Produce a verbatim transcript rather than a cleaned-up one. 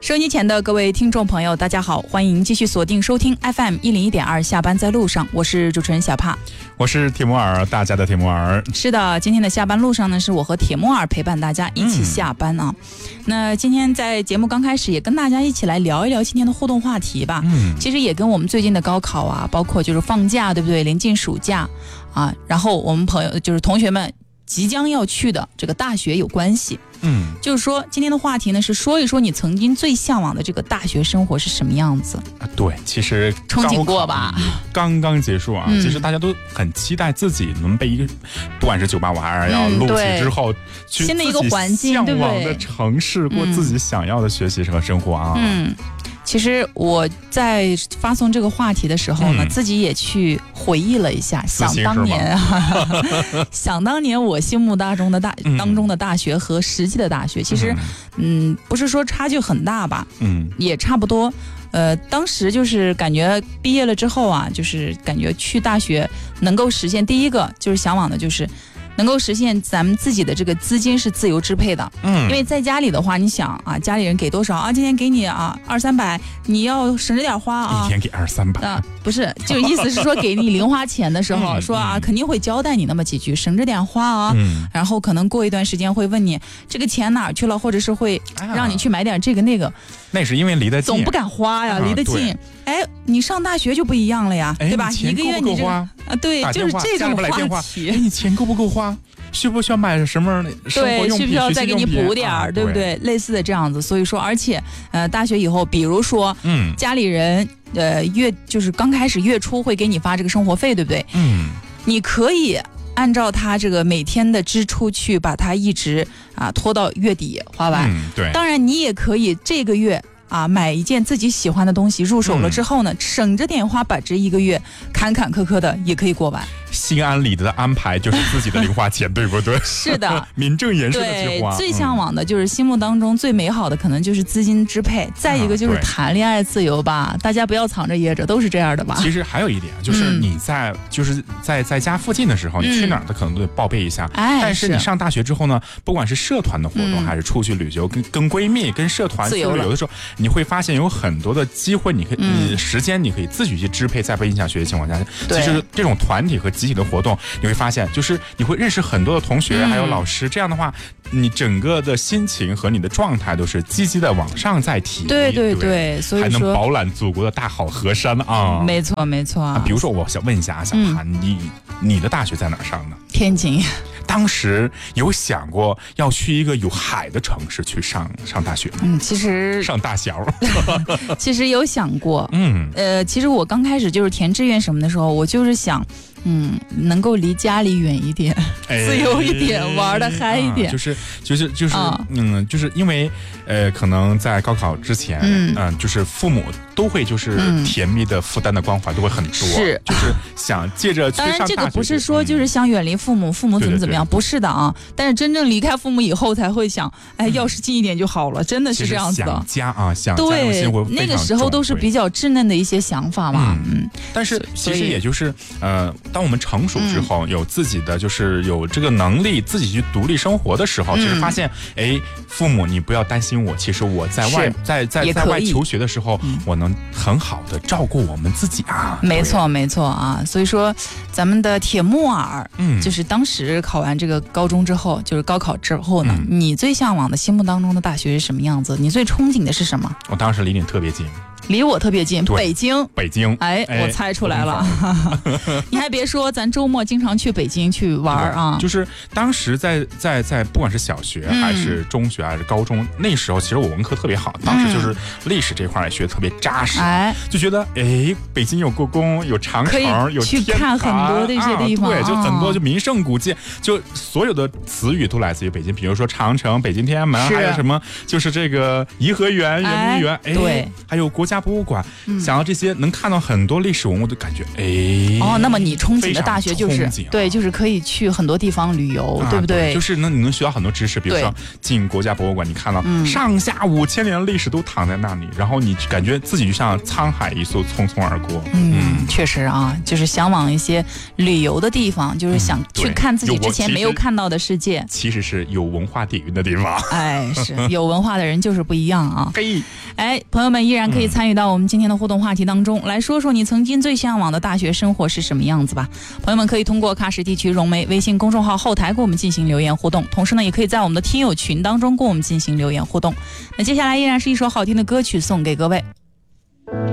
收音机前的各位听众朋友，大家好，欢迎继续锁定收听 F M 一零一点二，下班在路上，我是主持人小帕， 我是铁木儿，大家的铁木儿。 是的，今天的下班路上呢，是我和铁木儿陪伴大家一起下班啊。嗯、那今天在节目刚开始，也跟大家一起来聊一聊今天的互动话题吧。嗯，其实也跟我们最近的高考啊，包括就是放假，对不对？临近暑假啊，然后我们朋友就是同学们即将要去的这个大学有关系。嗯，就是说今天的话题呢是说一说你曾经最向往的这个大学生活是什么样子啊？对，其实憧憬过吧？ 刚刚结束啊、嗯，其实大家都很期待自己能被一个，不管是九八五还是要录取之后，去新的一个环境， 向往的城市过自己想要的学习和生活啊。 嗯。其实我在发送这个话题的时候呢、嗯，自己也去回忆了一下，想当年啊，想当年我心目当中的大、嗯、当中的大学和实际的大学，其实嗯，不是说差距很大吧，嗯，也差不多。呃，当时就是感觉毕业了之后啊，就是感觉去大学能够实现第一个就是向往的就是能够实现咱们自己的这个资金是自由支配的，嗯，因为在家里的话，你想啊，家里人给多少啊？今天给你啊二三百，你要省着点花啊。 一天给二三百啊？不是，就意思是说给你零花钱的时候，嗯、说啊、嗯，肯定会交代你那么几句，省着点花啊。嗯。然后可能过一段时间会问你这个钱哪儿去了，或者是会让你去买点这个那个。啊、 那是因为离得近， 总不敢花呀，离得近。哎，你上大学就不一样了呀，对吧？一个月你这啊，对，就是这种话题。 哎，你钱够不够花？需不需要买什么生活用品？ 对，需不需要再给你补点儿、啊，对不对？类似的这样子，所以说，而且呃，大学以后，比如说，嗯，家里人呃月就是刚开始月初会给你发这个生活费，对不对？嗯，你可以按照他这个每天的支出去把它一直啊拖到月底花完。 嗯，对。 当然，你也可以这个月。啊，买一件自己喜欢的东西入手了之后呢，嗯、省着点花，把这一个月坎坎坷坷的也可以过完。 心安理得的安排就是自己的零花钱，对不对？ 是的， 名正言顺的去花。 对，最向往的就是心目当中最美好的，可能就是资金支配，嗯、再一个就是谈恋爱自由吧。大家不要藏着掖着，都是这样的吧。 其实还有一点，就是你在、嗯、就是在在家附近的时候，你去哪儿的可能都得报备一下。哎、嗯，但是你上大学之后呢，不管是社团的活动，嗯、还是出去旅游，跟跟闺蜜、跟社团去旅游的时候，你会发现有很多的机会，你可以、嗯、你时间你可以自己去支配，在不影响学习情况下，其实这种团体和集体的活动，你会发现，就是你会认识很多的同学，嗯、还有老师，这样的话，你整个的心情和你的状态都是积极的往上在提。 对对 对, 对，所以说还能饱览祖国的大好河山啊！ 没错没错、啊啊。比如说，我想问一下小韩，嗯、你你的大学在哪儿上呢？ 天津。 当时有想过要去一个有海的城市去上上大学吗？ 嗯，其实上大学其实有想过。嗯，呃，其实我刚开始就是填志愿什么的时候，我就是想。嗯，能够离家里远一点，哎、自由一点，玩的嗨一点， 啊、就是就是就是、啊、嗯，就是因为呃，可能在高考之前，嗯、呃，就是父母都会就是甜蜜的负担的光环都会很多， 是、 就是想借着去上大学。 当然，这个不是说就是想远离父母，父母怎么怎么样，不是的啊。但是真正离开父母以后，才会想，哎，要是近一点就好了，真的是这样子的。 想家啊，想家对，那个时候都是比较稚嫩的一些想法嘛，嗯。 嗯但是其实也就是呃。当我们成熟之后，有自己的就是有这个能力，自己去独立生活的时候，其实发现，哎，父母你不要担心我，其实我在外在在在外求学的时候，我能很好的照顾我们自己啊。 没错没错啊，所以说咱们的铁木儿，嗯，就是当时考完这个高中之后，就是高考之后呢，你最向往的心目当中的大学是什么样子？你最憧憬的是什么？ 我当时离你特别近。 离我特别近，北京， 北京， 哎，哎我猜出来了。你还别说，咱周末经常去北京去玩啊。 就是当时在在在，不管是小学、嗯、还是中学还是高中，那时候其实我文科特别好，当时就是历史这块也学得特别扎实，哎、就觉得哎，北京有故宫，有长城，有去看很多的一些地方， 啊、对，就很多就名胜古迹，就所有的词语都来自于北京，比如说长城、北京天安门，还有什么就是这个颐和园、圆明园，哎， 对， 还有国家家博物馆，嗯、想要这些能看到很多历史文物的感觉，哎， 哦，那么你憧憬的大学就是对，就是可以去很多地方旅游，啊、对不对？ 就是呢，你能学到很多知识，比如说进国家博物馆，你看到上下五千年的历史都躺在那里，然后你感觉自己就像沧海一粟，匆匆而过。 嗯，嗯确实啊，就是向往一些旅游的地方，就是想去看自己之前没有看到的世界。 其实是有文化底蕴的地方。 哎，是有文化的人就是不一样啊。哎，朋友们依然可以参与到我们今天的互动话题当中，嗯、来说说你曾经最向往的大学生活是什么样子吧。朋友们可以通过喀什地区融媒微信公众号后台跟我们进行留言互动，同时呢，也可以在我们的听友群当中跟我们进行留言互动。那接下来依然是一首好听的歌曲送给各位。